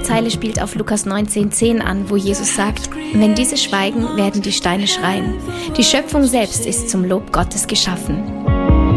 Zeile spielt auf Lukas 19,10 an, wo Jesus sagt: Wenn diese schweigen, werden die Steine schreien. Die Schöpfung selbst ist zum Lob Gottes geschaffen.